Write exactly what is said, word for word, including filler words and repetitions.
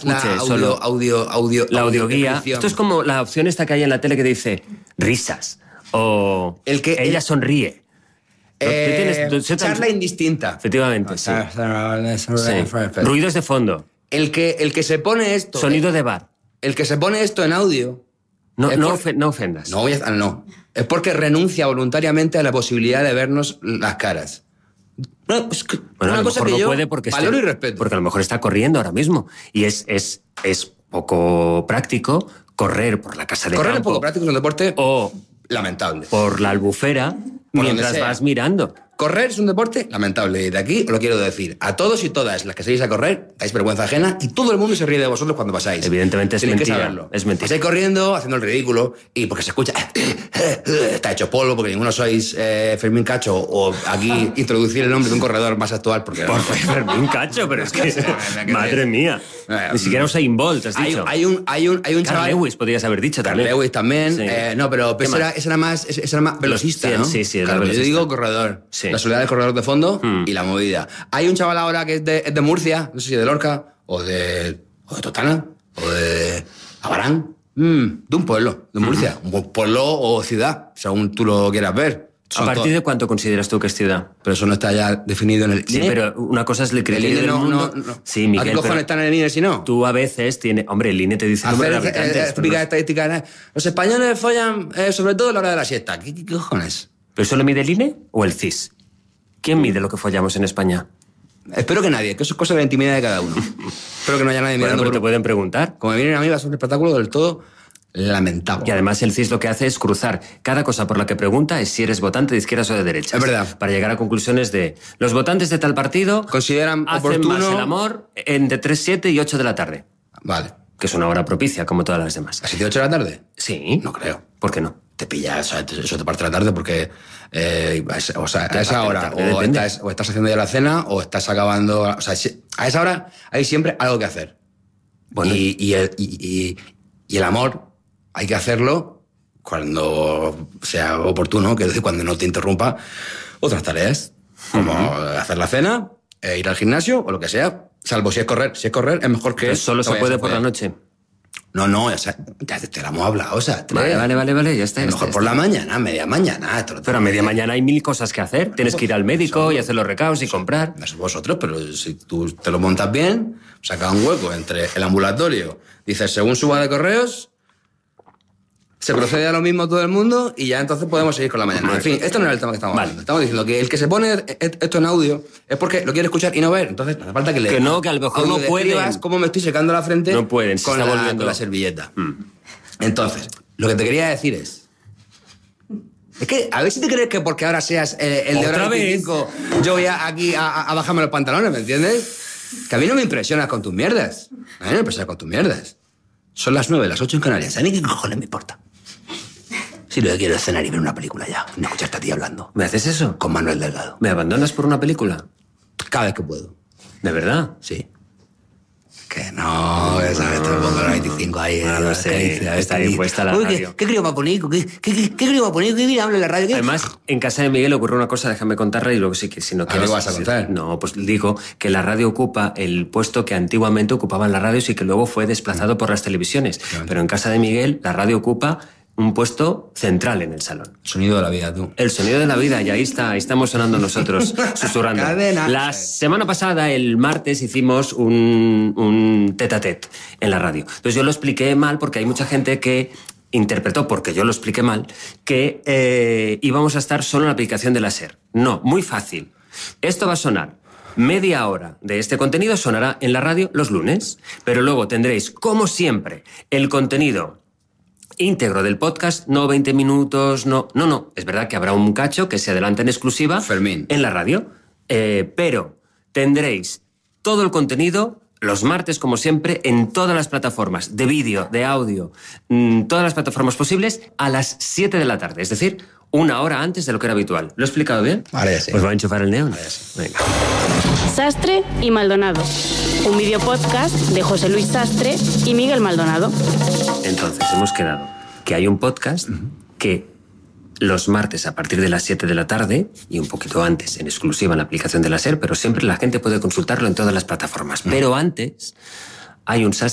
escuche la audio, solo audio, audio, la audioguía. audio Esto es como la opción esta que hay en la tele que dice risas o el que, ella el, sonríe. Eh, ¿Tienes, charla indistinta. Efectivamente, sí. sí. Ruidos de fondo. El que, el que se pone esto... Sonido de bar. El que se pone esto en audio... No, no, por, ofe, no ofendas. No, voy a, no. Es porque renuncia voluntariamente a la posibilidad de vernos las caras. No, es que bueno, una a lo cosa mejor que no yo puede porque valoro esté, y respeto. Porque a lo mejor está corriendo ahora mismo. Y es, es, es poco práctico correr por la casa de correr campo. Correr es poco práctico, es un deporte o lamentable. Por la albufera por mientras vas mirando. Correr es un deporte lamentable. Y de aquí os lo quiero decir. A todos y todas las que seguís a correr, dais vergüenza ajena y todo el mundo se ríe de vosotros cuando pasáis. Evidentemente es Tenéis mentira. que saberlo. Es mentira. Pasáis corriendo, haciendo el ridículo, y porque se escucha... Está hecho polvo, porque ninguno sois eh, Fermín Cacho, o aquí introducir el nombre de un corredor más actual. Porque por Fermín Cacho, pero es que... madre mía. Ni siquiera Usain Bolt, has dicho. Hay, hay un, hay un, hay un Carl chaval... Lewis podrías haber dicho también. Carl Lewis también. Sí. Eh, no, pero ese era, ese era más, ese era más velocista, sí, ¿no? Sí, sí, claro, velocista. Yo digo corredor. Sí. La soledad del corredor de fondo hmm. y la movida. Hay un chaval ahora que es de, es de Murcia, no sé si de Lorca, o de, o de Totana, o de Abarán, mm, de un pueblo, de Murcia. Hmm. Un pueblo o ciudad, según tú lo quieras ver. Son ¿A partir todo... de cuánto consideras tú que es ciudad? Pero eso no está ya definido en el Sí, I N E. pero una cosa es el criterio el I N E del no, mundo. No, no. Sí, Miguel, ¿a qué cojones están en el I N E si no? Tú a veces tienes... Hombre, el I N E te dice el número de habitantes. Eh, típica no... estadística, ¿eh? Los españoles follan eh, sobre todo a la hora de la siesta. ¿Qué, qué, qué cojones? ¿Pero eso lo mide el I N E o el C I S? ¿Quién mide lo que follamos en España? Espero que nadie, que eso es cosa de la intimidad de cada uno. Espero que no haya nadie bueno, mirando. Pero te pueden preguntar. Como me vienen a mí, va a ser un espectáculo del todo lamentable. Y además el C I S lo que hace es cruzar cada cosa por la que pregunta es si eres votante de izquierdas o de derechas. Es verdad. Para llegar a conclusiones de los votantes de tal partido consideran hacen oportuno... más el amor entre tres, siete y ocho de la tarde. Vale. Que es una hora propicia, como todas las demás. ¿A siete y ocho de la tarde? Sí. No creo. ¿Por qué no? Te pillas, o sea, eso te parte de la tarde porque eh, o sea, a esa hora o estás, o estás haciendo ya la cena o estás acabando... O sea, a esa hora hay siempre algo que hacer. Bueno. Y, y, el, y, y, y el amor hay que hacerlo cuando sea oportuno, que es decir, cuando no te interrumpa otras tareas, como uh-huh. hacer la cena, eh, ir al gimnasio o lo que sea, salvo si es correr. Si es correr es mejor que... Pero solo se puede por la noche. No, no, o sea, ya te, te la hemos hablado, o sea... Te, vale, vale, vale, vale, ya está. A lo mejor por la mañana, media mañana... Todo, pero a media mañana hay mil cosas que hacer. Bueno, Tienes que ir al médico y hacer los recados y eso, comprar. Eso vosotros, pero si tú te lo montas bien, sacas un hueco entre el ambulatorio, dices, según suba de correos, se procede a lo mismo todo el mundo y ya entonces podemos seguir con la mañana. En fin, esto no era el tema que estamos vale. hablando. Estamos diciendo que el que se pone esto en audio es porque lo quiere escuchar y no ver. Entonces no hace falta que le... Que no, que a lo mejor no pueden. Cómo me estoy secando la frente no pueden, con, está la, volviendo. con la servilleta. Mm. Entonces, lo que te quería decir es... Es que, a ver si te crees que porque ahora seas eh, el de hora veinticinco, yo voy a, aquí a, a bajarme los pantalones, ¿me entiendes? Que a mí no me impresionas con tus mierdas. A mí no me impresionas con tus mierdas. Son las nueve, las ocho en Canarias. ¿A mí qué cojones me importa? Si lo que quiero es cenar y ver una película ya, no escucharte a ti hablando. ¿Me haces eso? Con Manuel Delgado. ¿Me abandonas por una película? Cada vez que puedo. ¿De verdad? Sí. Que no, que sabes, te pongo los veinticinco ahí. No lo sé, dice, está ahí puesta la Uy, radio. ¿Qué, qué crío va ponico? ¿Qué, qué, qué, qué crío va ponico? ¿Qué habla en la radio? ¿Qué? Además, en casa de Miguel ocurrió una cosa, déjame contarla y luego sí que si no quieres... ¿Qué vas a contar? No, pues digo que la radio ocupa el puesto que antiguamente ocupaban las radios y que luego fue desplazado por las televisiones. Claro. Pero en casa de Miguel la radio ocupa un puesto central en el salón. Sonido de la vida, tú. El sonido de la vida, y ahí está, ahí estamos sonando nosotros, susurrando. Cadena. La semana pasada, el martes, hicimos un, un tete-a-tete en la radio. Entonces yo lo expliqué mal porque hay mucha gente que interpretó, porque yo lo expliqué mal, que eh, íbamos a estar solo en la aplicación de la SER. No, muy fácil. Esto va a sonar. Media hora de este contenido sonará en la radio los lunes, pero luego tendréis, como siempre, el contenido íntegro del podcast, no veinte minutos, no, no, no. Es verdad que habrá un cacho que se adelanta en exclusiva Fermín. En la radio, eh, pero tendréis todo el contenido los martes, como siempre, en todas las plataformas de vídeo, de audio, mmm, todas las plataformas posibles a las siete de la tarde, es decir, una hora antes de lo que era habitual. ¿Lo he explicado bien? Vale, sí. Pues voy a enchufar el neón. Vale, sí. Venga. Sastre y Maldonado, un videopodcast de José Luis Sastre y Miguel Maldonado. Entonces, hemos quedado que hay un podcast uh-huh. que los martes a partir de las siete de la tarde y un poquito antes en exclusiva en la aplicación de la SER, pero siempre la gente puede consultarlo en todas las plataformas. Uh-huh. Pero antes hay un Sastre